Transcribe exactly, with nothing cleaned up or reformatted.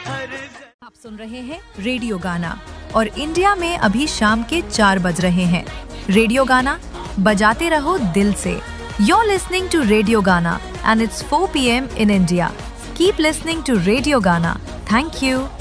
आप सुन रहे हैं रेडियो गाना और इंडिया में अभी शाम के चार बज रहे हैं। रेडियो गाना बजाते रहो दिल से। You're listening to Radio Gana and it's four p m in India. Keep listening to Radio Gana. Thank you.